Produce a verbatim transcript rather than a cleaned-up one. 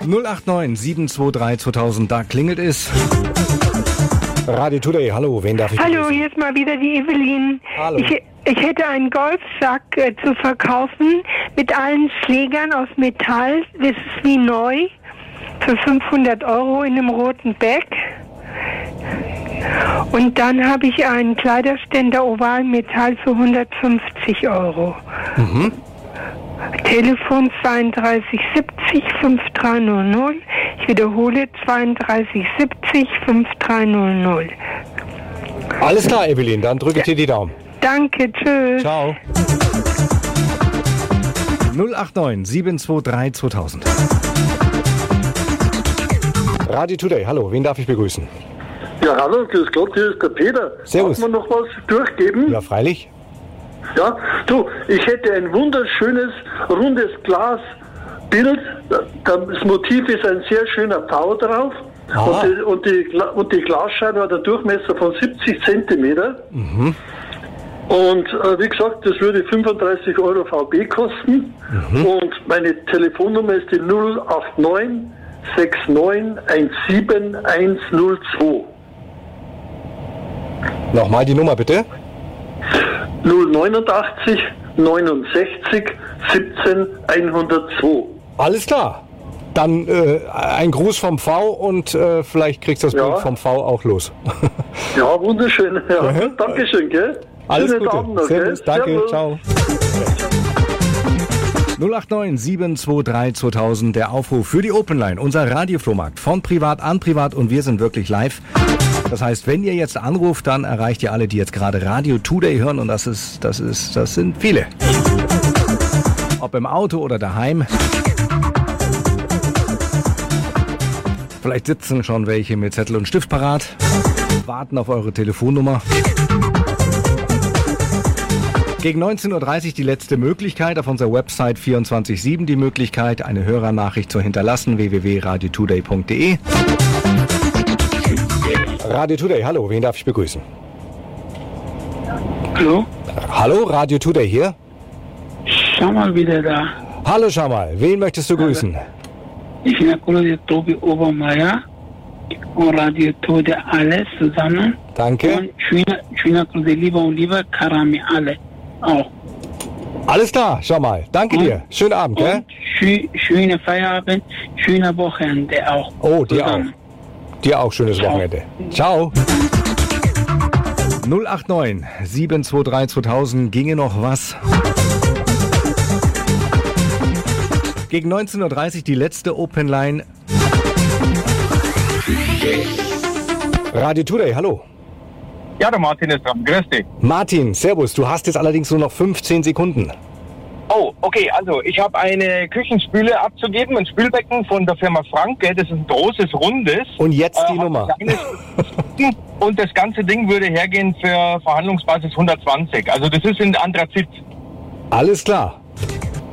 null acht neun sieben zwei drei zweitausend, da klingelt es. Radio Today, hallo, wen darf ich Hallo, begrüßen? hier ist mal wieder die Evelyn. Hallo. Ich, ich hätte einen Golfsack äh, zu verkaufen mit allen Schlägern aus Metall. Das ist wie neu. Für fünfhundert Euro in einem roten Bag. Und dann habe ich einen Kleiderständer Oval Metall für hundertfünfzig Euro. Mhm. Telefon zweiunddreißig siebzig fünf drei null null. Ich wiederhole zweiunddreißig siebzig fünf drei null null. Alles klar, Evelyn, dann drücke ich dir die Daumen. Danke, tschüss. Ciao. null acht neun sieben zwei drei zweitausend. Radio Today, hallo, wen darf ich begrüßen? Ja, hallo, grüß Gott, hier ist der Peter. Servus. Darf man noch was durchgeben? Ja, freilich. Ja, du, ich hätte ein wunderschönes, rundes Glasbild. Das Motiv ist ein sehr schöner Pfau drauf. Und die, und, die, und die Glasscheibe hat einen Durchmesser von siebzig Zentimeter. Mhm. Und äh, wie gesagt, das würde fünfunddreißig Euro V B kosten. Mhm. Und meine Telefonnummer ist die null acht neun sechs neun eins sieben eins null zwei. Nochmal die Nummer bitte. null neunundachtzig neunundsechzig siebzehn hundertzwei. Alles klar. Dann äh, ein Gruß vom V und äh, vielleicht kriegst du das Ja. Bild vom V auch los. Ja, wunderschön. Ja, Ja. Dankeschön, gell? Alles Schönen Gute. Abend noch, Servus, gell? danke, Servus. ciao. null acht neun sieben zwei drei zweitausend, der Aufruf für die Openline, unser Radioflohmarkt von privat an privat und wir sind wirklich live. Das heißt, wenn ihr jetzt anruft, dann erreicht ihr alle, die jetzt gerade Radio Today hören und das ist, das ist, das sind viele. Ob im Auto oder daheim. Vielleicht sitzen schon welche mit Zettel und Stift parat, warten auf eure Telefonnummer. Gegen neunzehn Uhr dreißig die letzte Möglichkeit, auf unserer Website vierundzwanzig sieben die Möglichkeit, eine Hörernachricht zu hinterlassen, w w w punkt radio today punkt d e. Radio Today, hallo, wen darf ich begrüßen? Hallo? Hallo, Radio Today hier. Schau mal wieder da. Hallo Schamal, wen möchtest du grüßen? Ich bin der Kollege Tobi Obermeier und Radio Tode alle zusammen. Danke. Und schöner, schöner Grüße, lieber und lieber Karami alle auch. Alles klar, Schamal, danke Und- dir. Schönen Abend, gell? Und schö, schöne Feierabend, schöner Wochenende auch. Oh, dir zusammen. auch. Dir auch schönes Wochenende. Ciao. null acht neun sieben zwei drei zweitausend, ginge noch was? Gegen neunzehn Uhr dreißig die letzte Open Line. Radio Today, hallo. Ja, der Martin ist dran. Grüß dich. Martin, servus. Du hast jetzt allerdings nur noch fünfzehn Sekunden. Oh, okay, also ich habe eine Küchenspüle abzugeben, ein Spülbecken von der Firma Franke. Das ist ein großes, rundes. Und jetzt die hat Nummer. ein kleines- Und das ganze Ding würde hergehen für Verhandlungsbasis hundertzwanzig. Also das ist in Anthrazit. Alles klar.